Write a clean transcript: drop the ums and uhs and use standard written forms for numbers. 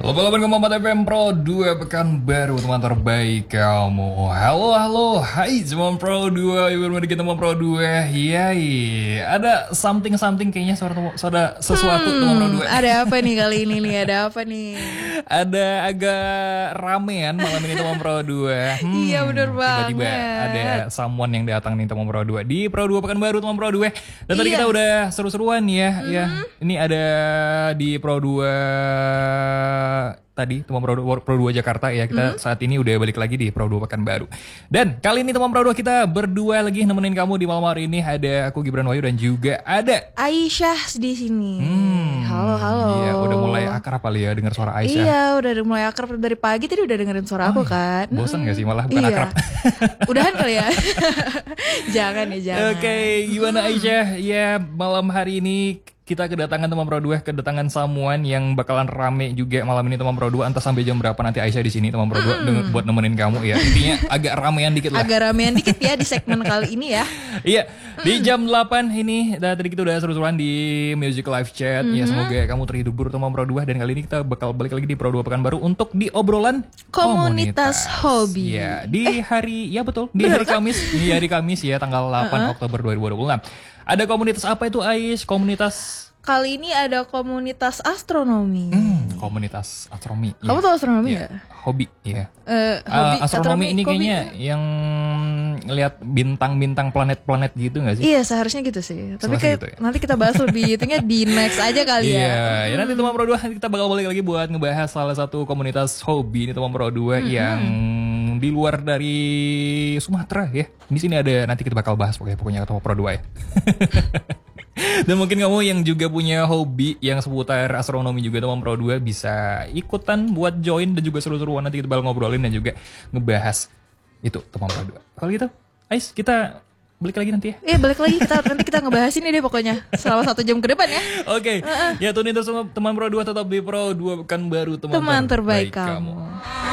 88,4 FM Pro 2 Pekanbaru, teman terbaik kamu. Halo, hai semua Pro 2, mari kita teman Pro 2. Yai, ada something kayaknya suara sesuatu teman Pro 2. Ada apa nih kali ini nih? Ada apa nih? Ada agak ramean malam ini teman Pro 2. Iya bener banget. Tiba-tiba ada someone yang datang nih teman Pro 2 di Pro 2 Pekanbaru teman Pro 2. Dan tadi kita udah seru-seruan ya. Ya. Ini ada di Pro 2 tadi teman Pro 2 Jakarta ya. Kita saat ini udah balik lagi di Pro 2 Pekanbaru. Dan kali ini teman Pro 2 kita berdua lagi nemenin kamu di malam hari ini. Ada aku Gibran Wahyu dan juga ada Aisyah di sini. Halo. Iya, udah mulai akrab kali ya dengar suara Aisyah. Iya, udah mulai akrab dari pagi tadi udah dengerin suara aku kan. Bosan gak sih malah bukan akrab? Udahan kali ya. Jangan. Oke, gimana Aisyah? Ya, malam hari ini kita kedatangan teman Pro 2, kedatangan someone yang bakalan rame juga malam ini teman Pro 2. Entah sampai jam berapa nanti Aisyah di sini teman Pro 2 buat nemenin kamu ya. Intinya agak ramean dikit lah. Agak ramean dikit ya di segmen kali ini ya. Iya, di jam 8 ini tadi kita udah seru-seruan di Music Live Chat. Ya semoga kamu terhibur teman Pro 2 dan kali ini kita bakal balik lagi di Pro 2 Pekanbaru untuk di obrolan komunitas hobi. Ya, di hari betul, di hari Kamis. Di hari Kamis ya tanggal 8 Oktober 2026. Ada komunitas apa itu Ais? Komunitas kali ini ada komunitas astronomi. Komunitas astronomi. Kamu tahu astronomi nggak? Hobi, ya. Hobi astronomi ini kayaknya yang ngelihat bintang-bintang planet-planet gitu nggak sih? Iya, seharusnya gitu sih. Tapi gitu ya? nanti kita bahas lebih itunya di next aja kali ya. Iya, ya nanti teman Pro 2 kita bakal balik lagi buat ngebahas salah satu komunitas hobi ini teman Pro 2 yang di luar dari Sumatera ya. Di sini ada, nanti kita bakal bahas pokoknya teman Pro 2 ya. Dan mungkin kamu yang juga punya hobi yang seputar astronomi juga teman Pro 2 bisa ikutan buat join dan juga seru-seruan nanti kita bakal ngobrolin dan juga ngebahas itu teman Pro 2. Kalau gitu, Ais, kita balik lagi nanti ya. Iya, balik lagi nanti kita ngebahas ini deh pokoknya selama 1 jam ke depan ya. Oke. Ya tunin terus teman Pro 2 tetap di Pro 2 Pekanbaru teman terbaik kamu.